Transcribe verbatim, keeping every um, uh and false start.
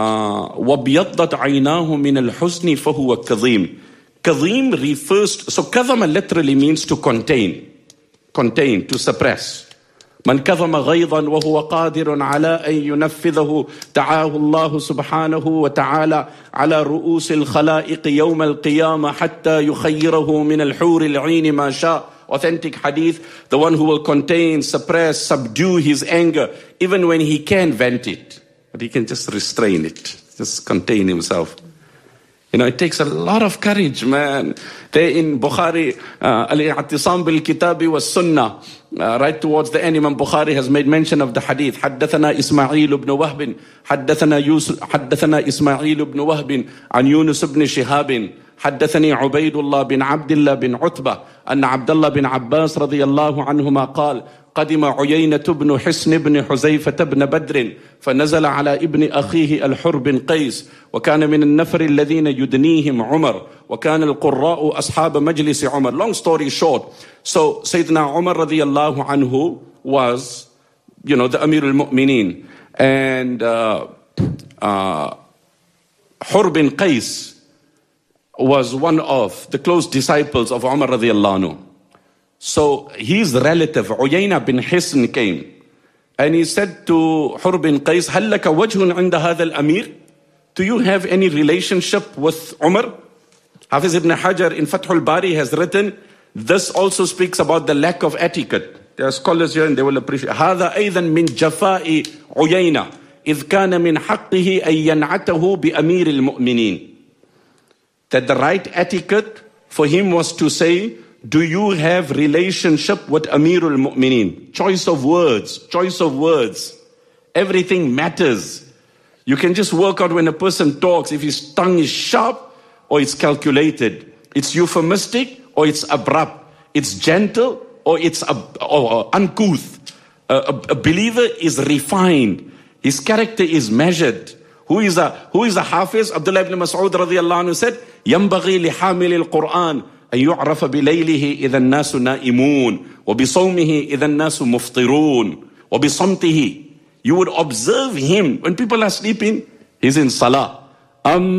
وَبْيَضَّتْ عَيْنَاهُ مِنَ الْحُزْنِ فَهُوَ كَظِيمٌ. Kazim refers to, so kadhama literally means to contain, contain, to suppress. من كظم غيظا وهو قادر على أن ينفذه دعاه الله سبحانه وتعالى على رؤوس الخلائق يوم القيامة حتى يخيره من الحور العين ما شاء. Authentic hadith, the one who will contain, suppress, subdue his anger, even when he can vent it, but he can just restrain it, just contain himself. You know, it takes a lot of courage, man. There in Bukhari, uh, Al-I'tisam bil-Kitabi was Sunnah. Uh, right towards the end, Imam Bukhari has made mention of the hadith. حدثنا إسماعيل بن وهب حدثنا يوسف حدثنا إسماعيل بن وهب عن يونس بن شهاب حدثني عبيد الله بن عبد الله بن عتبة أن عبد الله بن عباس رضي الله عنهما قال قدم عيينة بن حصن بن حذيفة بن بدر فنزل على ابن أخيه الحر بن قيس وكان من النفر الذين يدنيهم عمر وكان القراء أصحاب مجلس عمر. Long story short, so Sayyidina Umar radiallahu anhu was, you know, the Amir al-Mu'mineen, and uh, uh, Hur bin Qais was one of the close disciples of Umar radiallahu anhu. So his relative, Uyayna bin Hisn, came. And he said to Hur bin Qais, هَلْ لَكَ وَجْهٌ عِنْدَ هَذَا الْأَمِيرِ? Do you have any relationship with Umar? Hafiz ibn Hajar in Fath al-Bari has written, this also speaks about the lack of etiquette. There are scholars here and they will appreciate. هَذَا أَيْضًا مِنْ جَفَاءِ عُيَيْنَةِ إِذْ كَانَ مِنْ حَقِّهِ أَن يَنْعَتَهُ بِأَمِيرِ الْمُؤْمِنِينَ. That the right etiquette for him was to say, do you have relationship with Amirul Mu'mineen? Choice of words, choice of words. Everything matters. You can just work out when a person talks, if his tongue is sharp or it's calculated. It's euphemistic or it's abrupt. It's gentle or it's ab- or uncouth. A, a, a believer is refined. His character is measured. Who is a, who is a Hafiz? Abdullah ibn Mas'ud radiallahu anhu said, ينبغي لحامل القرآن أن يعرف بليله إذا الناس نائمون وبصومه إذا الناس مفطرون وبصمته. You would observe him when people are sleeping, he's in salah. Um,